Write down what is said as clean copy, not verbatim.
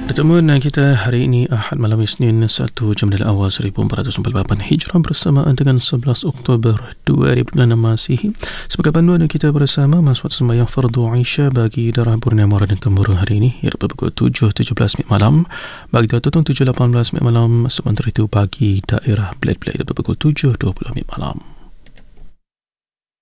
Pertemuan kita hari ini Ahad malam Isnin 1 Jamadil Awal 1448 Hijrah bersamaan dengan 11 Oktober 2006 Masihi. Sebagai panduan kita bersama maswat sembahyang fardu Isya bagi darah purnama dan temurun hari ini iaitu pukul 7.17 malam, bagi daerah Tutong 7.18 malam, sementara itu bagi daerah Bled pukul 7.20 malam.